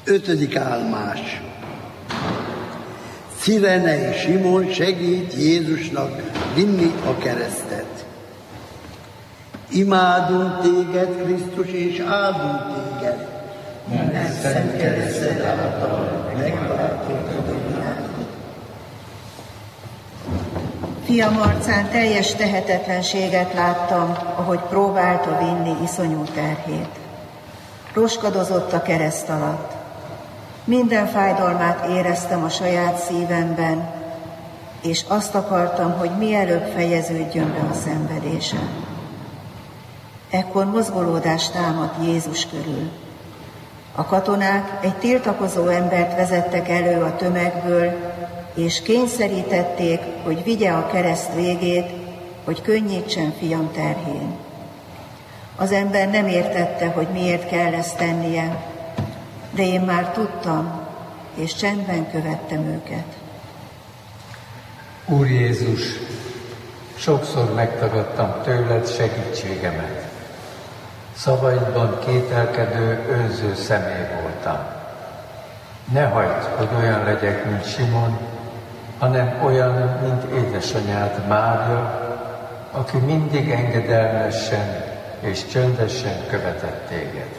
5. állomás. Cirene és Simon segít Jézusnak vinni a keresztet. Imádunk téged, Krisztus, és áldunk téged, mert szent kereszted által megváltottad a világot. Fiam arcán teljes tehetetlenséget láttam, ahogy próbálta vinni iszonyú terhét. Roskadozott a kereszt alatt. Minden fájdalmát éreztem a saját szívemben, és azt akartam, hogy mielőbb fejeződjön be a szenvedése. Ekkor mozgolódás támadt Jézus körül. A katonák egy tiltakozó embert vezettek elő a tömegből, és kényszerítették, hogy vigye a kereszt végét, hogy könnyítsen fiam terhén. Az ember nem értette, hogy miért kell ezt tennie, de én már tudtam, és csendben követtem őket. Úr Jézus, sokszor megtagadtam tőled segítségemet. Szavaidban kételkedő, önző személy voltam. Ne hagyd, hogy olyan legyek, mint Simon, hanem olyan, mint édesanyád Mária, aki mindig engedelmesen és csöndesen követett téged.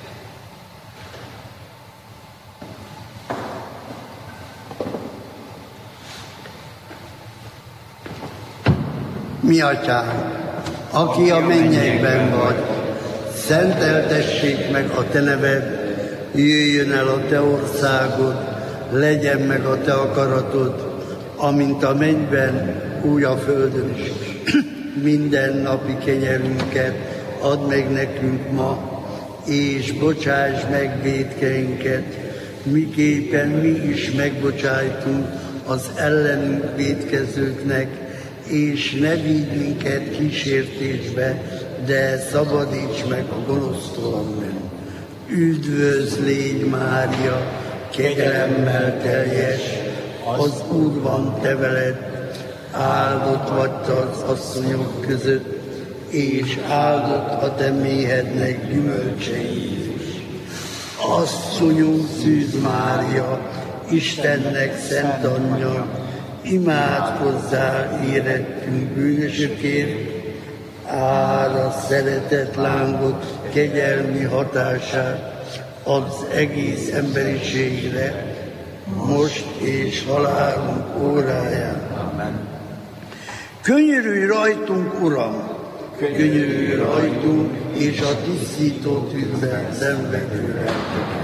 Mi atyánk, aki a mennyekben vagy, szenteltessék meg a te neved, jöjjön el a te országod, legyen meg a te akaratod, amint a mennyben, úgy a földön is. Minden napi kenyerünket add meg nekünk ma, és bocsáss meg vétkeinket, miképpen mi is megbocsájtunk az ellenünk vétkezőknek, és ne vigy minket kísértésbe, de szabadíts meg a gonosztól, amen. Üdvözl légy, Mária, kegyelemmel teljes, az Úr van te veled, áldott vagy az asszonyok között, és áldott a te méhednek gyümölcse Jézus. Asszonyunk Szűz Mária, Istennek szent anyja, imádkozzál érettünk bűnösökért, ára szeretett lángot, kegyelmi hatását az egész emberiségre, most és halálunk óráján. Amen. Könyörülj rajtunk, Uram! Könyörülj rajtunk, és a tisztító tűzben szenvedőre.